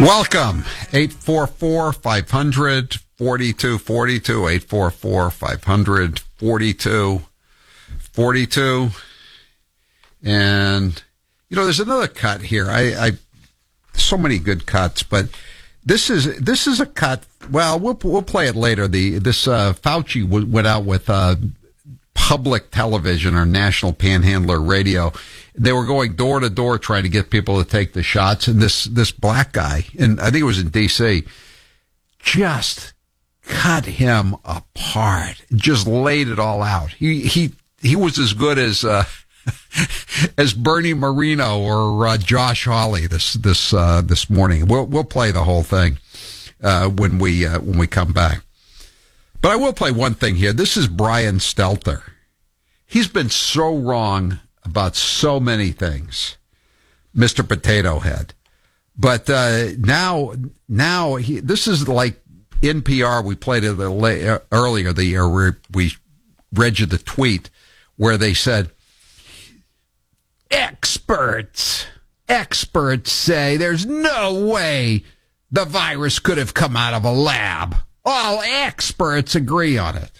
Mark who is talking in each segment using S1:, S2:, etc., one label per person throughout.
S1: Welcome. 844-500-4242. 844-500-4242. And, there's another cut here. I so many good cuts, but this is a cut. Well, we'll play it later. This Fauci went out with public television or National Panhandler Radio. They were going door to door trying to get people to take the shots, and this black guy, and I think it was in D.C., just cut him apart, just laid it all out. He was as good as as Bernie Moreno or Josh Hawley this morning. We'll play the whole thing when we come back. But I will play one thing here. This is Brian Stelter. He's been so wrong about so many things, Mr. Potato Head. But now this is like NPR. We played it earlier. We read you the tweet where they said, Experts say there's no way the virus could have come out of a lab. All experts agree on it.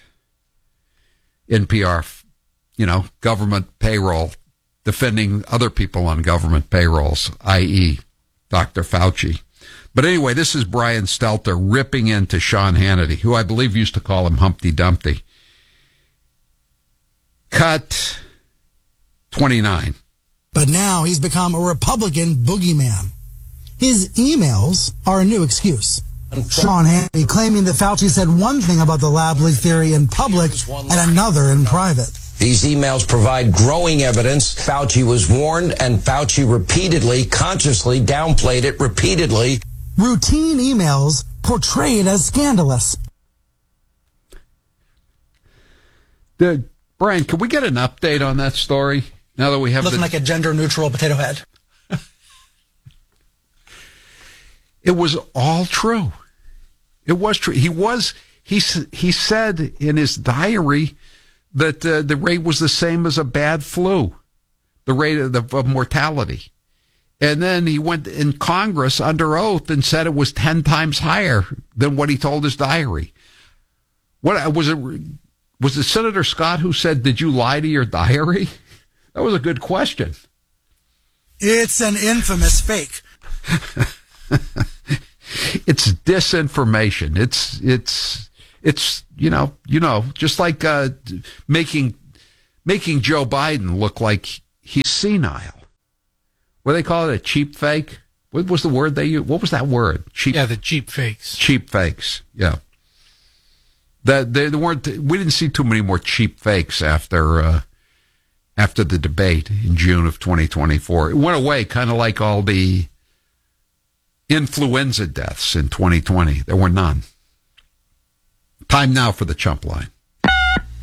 S1: NPR, government payroll, defending other people on government payrolls, i.e. Dr. Fauci. But anyway, this is Brian Stelter ripping into Sean Hannity, who I believe used to call him Humpty Dumpty. Cut 29.
S2: But now he's become a Republican boogeyman. His emails are a new excuse. Sean Hannity claiming that Fauci said one thing about the lab leak theory in public and another in private.
S3: These emails provide growing evidence. Fauci was warned, and Fauci repeatedly, consciously downplayed it repeatedly.
S2: Routine emails portrayed as scandalous.
S1: Brian, can we get an update on that story? Now that we have
S2: looking like a gender-neutral potato head.
S1: It was all true. It was true. He said in his diary that the rate was the same as a bad flu, the rate of mortality. And then he went in Congress under oath and said it was 10 times higher than what he told his diary. What was it? Was it Senator Scott who said, "Did you lie to your diary?" That was a good question.
S2: It's an infamous fake.
S1: It's disinformation. It's just like making Joe Biden look like he's senile. What do they call it? A cheap fake? What was the word they used? What was that word? Cheap.
S4: Yeah, the cheap fakes.
S1: Cheap fakes. Yeah. They weren't. We didn't see too many more cheap fakes after the debate in June of 2024. It went away, kind of like all the influenza deaths in 2020. There were none. Time now for the Chump Line.